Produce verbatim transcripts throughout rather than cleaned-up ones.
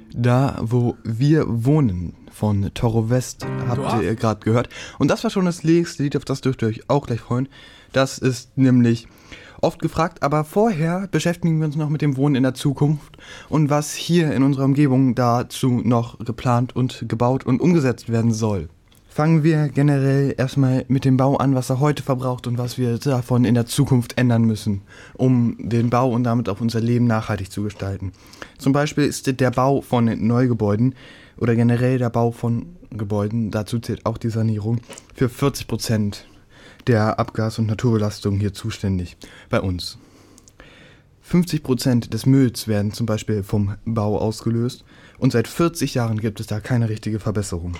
Da, wo wir wohnen, von Toro West, habt ihr gerade gehört. Und das war schon das nächste Lied, auf das dürft ihr euch auch gleich freuen. Das ist nämlich oft gefragt, aber vorher beschäftigen wir uns noch mit dem Wohnen in der Zukunft und was hier in unserer Umgebung dazu noch geplant und gebaut und umgesetzt werden soll. Fangen wir generell erstmal mit dem Bau an, was er heute verbraucht und was wir davon in der Zukunft ändern müssen, um den Bau und damit auch unser Leben nachhaltig zu gestalten. Zum Beispiel ist der Bau von Neugebäuden oder generell der Bau von Gebäuden, dazu zählt auch die Sanierung, für vierzig Prozent der Abgas- und Naturbelastung hier zuständig bei uns. fünfzig Prozent des Mülls werden zum Beispiel vom Bau ausgelöst und seit vierzig Jahren gibt es da keine richtige Verbesserung.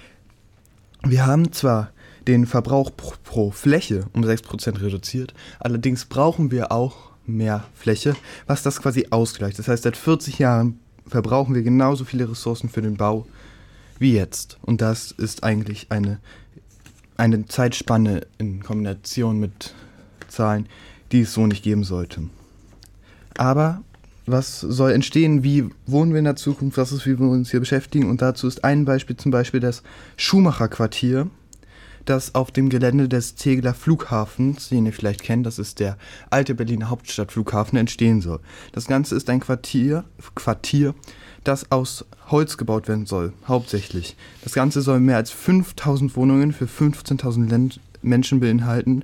Wir haben zwar den Verbrauch pro, pro Fläche um sechs Prozent reduziert, allerdings brauchen wir auch mehr Fläche, was das quasi ausgleicht. Das heißt, seit vierzig Jahren verbrauchen wir genauso viele Ressourcen für den Bau wie jetzt. Und das ist eigentlich eine, eine Zeitspanne in Kombination mit Zahlen, die es so nicht geben sollte. Aber was soll entstehen? Wie wohnen wir in der Zukunft? Was ist, wie wir uns hier beschäftigen? Und dazu ist ein Beispiel zum Beispiel das Schumacher-Quartier, das auf dem Gelände des Tegeler Flughafens, den ihr vielleicht kennt, das ist der alte Berliner Hauptstadtflughafen, entstehen soll. Das Ganze ist ein Quartier, Quartier, das aus Holz gebaut werden soll, hauptsächlich. Das Ganze soll mehr als fünftausend Wohnungen für fünfzehntausend Len- Menschen beinhalten.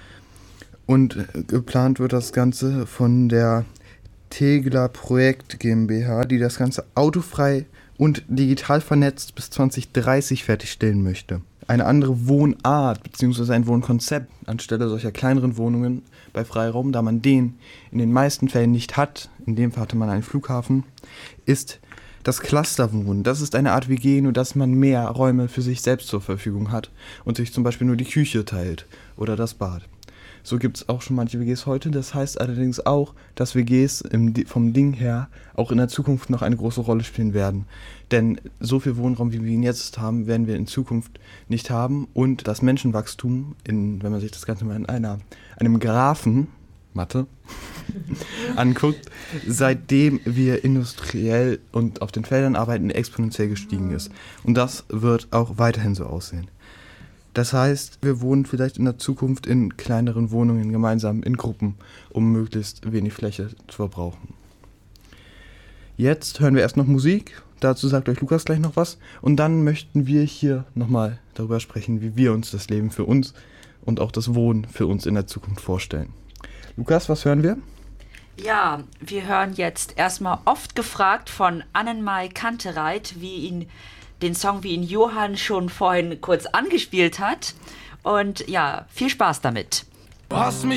Und geplant wird das Ganze von der Tegeler Projekt GmbH, die das Ganze autofrei und digital vernetzt bis zwanzig dreißig fertigstellen möchte. Eine andere Wohnart bzw. ein Wohnkonzept anstelle solcher kleineren Wohnungen bei Freiraum, da man den in den meisten Fällen nicht hat, in dem Fall hatte man einen Flughafen, ist das Clusterwohnen. Das ist eine Art W G, nur dass man mehr Räume für sich selbst zur Verfügung hat und sich zum Beispiel nur die Küche teilt oder das Bad. So gibt es auch schon manche W Gs heute. Das heißt allerdings auch, dass W Gs im, vom Ding her auch in der Zukunft noch eine große Rolle spielen werden. Denn so viel Wohnraum, wie wir ihn jetzt haben, werden wir in Zukunft nicht haben. Und das Menschenwachstum, in, wenn man sich das Ganze mal in einer, einem Graphen, Mathe, anguckt, seitdem wir industriell und auf den Feldern arbeiten, exponentiell gestiegen ist. Und das wird auch weiterhin so aussehen. Das heißt, wir wohnen vielleicht in der Zukunft in kleineren Wohnungen gemeinsam in Gruppen, um möglichst wenig Fläche zu verbrauchen. Jetzt hören wir erst noch Musik, dazu sagt euch Lukas gleich noch was und dann möchten wir hier nochmal darüber sprechen, wie wir uns das Leben für uns und auch das Wohnen für uns in der Zukunft vorstellen. Lukas, was hören wir? Ja, wir hören jetzt erstmal Oft gefragt von Annenmai Kantereit, wie ihn den Song, wie ihn Johann schon vorhin kurz angespielt hat. Und ja, viel Spaß damit. Du hast mich